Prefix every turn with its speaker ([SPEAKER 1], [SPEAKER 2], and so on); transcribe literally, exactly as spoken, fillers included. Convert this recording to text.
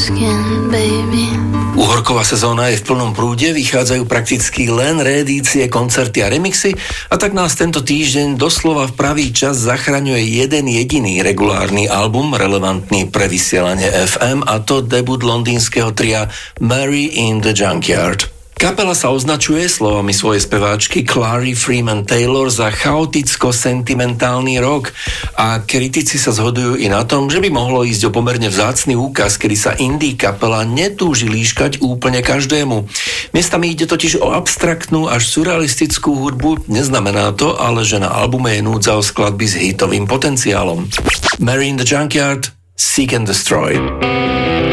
[SPEAKER 1] skin, baby.
[SPEAKER 2] Uhorková sezóna je v plnom prúde, vychádzajú prakticky len reedície, koncerty a remixy a tak nás tento týždeň doslova v pravý čas zachraňuje jeden jediný regulárny album relevantný pre vysielanie ef em, a to debut londýnskeho tria Mary in the Junkyard. Kapela sa označuje slovami svojej speváčky Clary Freeman Taylor za chaoticko-sentimentálny rock a kritici sa zhodujú i na tom, že by mohlo ísť o pomerne vzácny úkaz, kedy sa indie kapela netúži líškať úplne každému. Miestami ide totiž o abstraktnú až surrealistickú hudbu, neznamená to, ale že na albume je núdza o skladby s hitovým potenciálom. Mary in the Junkyard, Seek and Destroy.